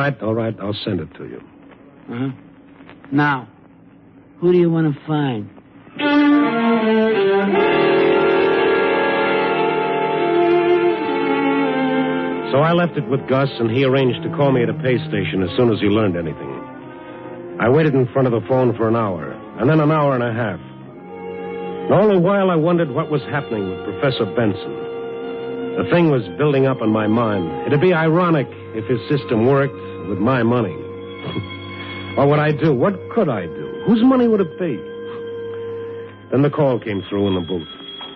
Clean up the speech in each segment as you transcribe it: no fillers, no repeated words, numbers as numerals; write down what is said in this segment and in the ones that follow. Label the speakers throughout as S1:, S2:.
S1: right. I'll send it to you.
S2: Uh-huh. Now, who do you want to find?
S1: So I left it with Gus, and he arranged to call me at a pay station as soon as he learned anything. I waited in front of the phone for an hour, and then an hour and a half. All the while, I wondered what was happening with Professor Benson. The thing was building up in my mind. It'd be ironic if his system worked with my money. What would I do? What could I do? Whose money would it be? Then the call came through in the booth.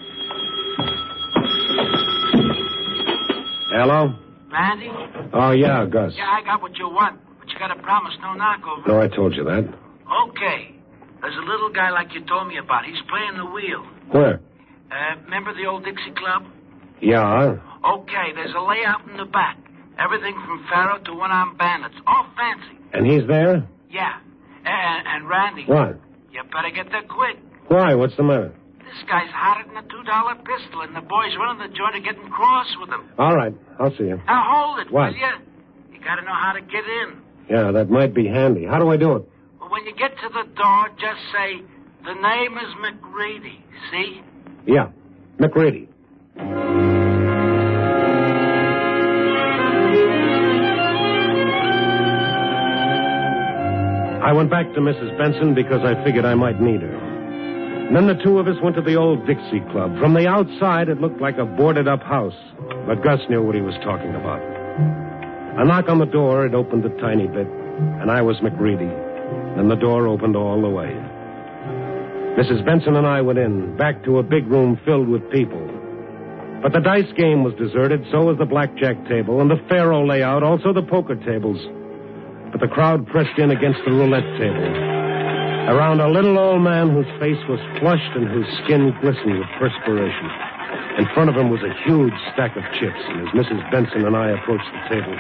S1: Hello?
S2: Randy?
S1: Oh, yeah, Gus.
S2: Yeah, I got what you want, but you got to promise no knockover.
S1: No, I told you that.
S2: Okay. There's a little guy like you told me about. He's playing the wheel.
S1: Where?
S2: Remember the old Dixie Club?
S1: Yeah.
S2: Okay, there's a layout in the back. Everything from Pharaoh to one-armed bandits. All fancy.
S1: And he's there?
S2: Yeah. And Randy.
S1: What?
S2: You better get there quick.
S1: Why? What's the matter?
S2: This guy's hotter than a $2 pistol, and the boys running the joint are getting cross with him.
S1: All right. I'll see you.
S2: Now, hold it,
S1: What?
S2: will you? You got to know how to get in.
S1: Yeah, that might be handy. How do I do it?
S2: Well, when you get to the door, just say, the name is McReady. See?
S1: Yeah, McReady. I went back to Mrs. Benson because I figured I might need her. And then the two of us went to the old Dixie Club. From the outside, it looked like a boarded-up house. But Gus knew what he was talking about. A knock on the door, it opened a tiny bit, and I was McReady. Then the door opened all the way. Mrs. Benson and I went in, back to a big room filled with people. But the dice game was deserted, so was the blackjack table, and the faro layout, also the poker tables. But the crowd pressed in against the roulette table. Around a little old man whose face was flushed and whose skin glistened with perspiration. In front of him was a huge stack of chips, and as Mrs. Benson and I approached the table...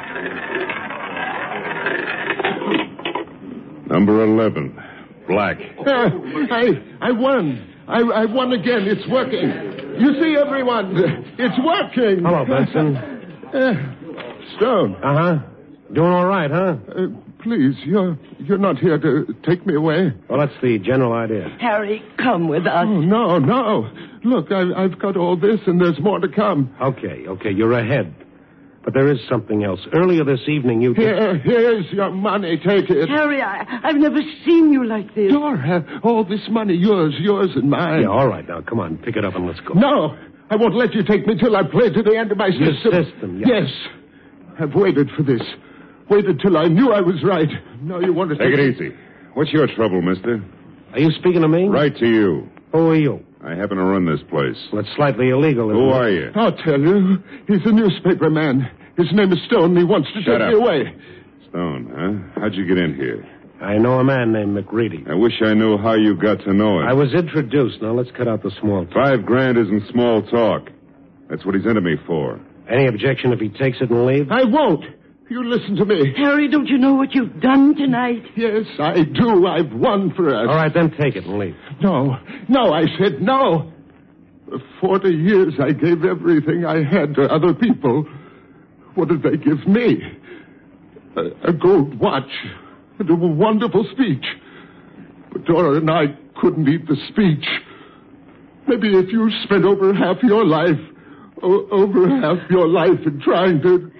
S3: Number 11, Black.
S4: I won. I won again. It's working. You see, everyone, it's working.
S1: Hello, Benson.
S4: Stone.
S1: Uh-huh. Doing all right, huh?
S4: Please, you're not here to take me away.
S1: Well, that's the general idea.
S5: Harry, come with us.
S4: Oh, no. Look, I've got all this, and there's more to come.
S1: Okay, you're ahead. But there is something else. Earlier this evening, you...
S4: Here's your money. Take it.
S5: Harry, I've never seen you like this.
S4: Dora, all this money, yours and mine.
S1: Yeah, all right. Now, come on. Pick it up and let's go.
S4: No, I won't let you take me till I play to the end of my system.
S1: Your system, yeah.
S4: Yes. I've waited for this. Waited till I knew I was right. Now you want to...
S3: Take it easy. What's your trouble, mister?
S1: Are you speaking to me?
S3: Right to you.
S1: Who are you?
S3: I happen to run this place.
S1: Well, it's slightly illegal.
S3: Who are you?
S4: I'll tell you. He's a newspaper man. His name is Stone, and he wants to take me away.
S3: Stone, huh? How'd you get in here?
S1: I know a man named McReady.
S3: I wish I knew how you got to know him.
S1: I was introduced. Now, let's cut out the small talk.
S3: $5,000 isn't small talk. That's what he's into me for.
S1: Any objection if he takes it and leaves?
S4: I won't. You listen to me.
S5: Harry, don't you know what you've done tonight?
S4: Yes, I do. I've won for us.
S1: All right, then take it and leave.
S4: No, I said no. For 40 years, I gave everything I had to other people. What did they give me? A gold watch and a wonderful speech. But Dora and I couldn't eat the speech. Maybe if you spent over half your life in trying to...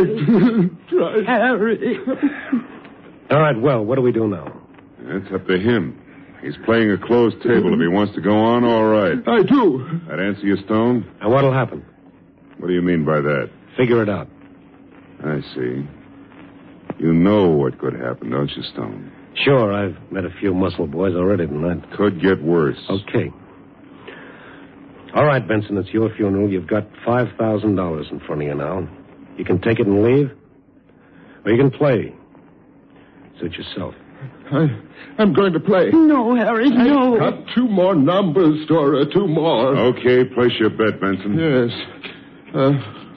S5: Harry.
S1: All right, well, what do we do now?
S3: It's up to him. He's playing a closed table. If he wants to go on, all right.
S4: I do.
S3: That answer you, Stone?
S1: And what'll happen?
S3: What do you mean by that?
S1: Figure it out.
S3: I see. You know what could happen, don't you, Stone?
S1: Sure, I've met a few muscle boys already tonight.
S3: Could get worse.
S1: Okay. All right, Benson, it's your funeral. You've got $5,000 in front of you now. You can take it and leave, or you can play. Suit yourself.
S4: I'm going to play.
S5: No, Harry, no.
S4: I've got 2 more numbers, Dora, 2 more.
S3: Okay, place your bet, Benson.
S4: Yes.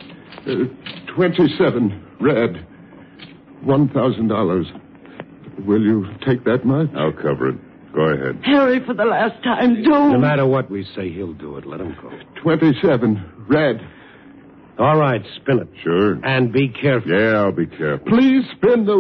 S4: 27, red. $1,000. Will you take that much?
S3: I'll cover it. Go ahead.
S5: Harry, for the last time, don't.
S1: No matter what we say, he'll do it. Let him go.
S4: 27, red.
S1: All right, spin it.
S3: Sure.
S1: And be careful.
S3: Yeah, I'll be careful.
S4: Please spin the